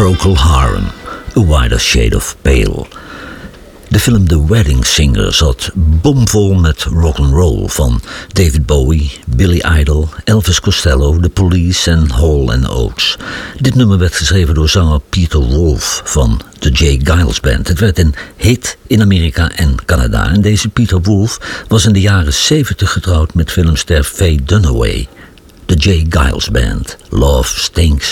Procol Harum, A Wider Shade of Pale. De film The Wedding Singer zat bomvol met rock'n'roll van David Bowie, Billy Idol, Elvis Costello, The Police en Hall & Oates. Dit nummer werd geschreven door zanger Peter Wolf van de J. Geils Band. Het werd een hit in Amerika en Canada. En deze Peter Wolf was in de jaren 70 getrouwd met filmster Faye Dunaway. De J. Geils Band, Love Stinks.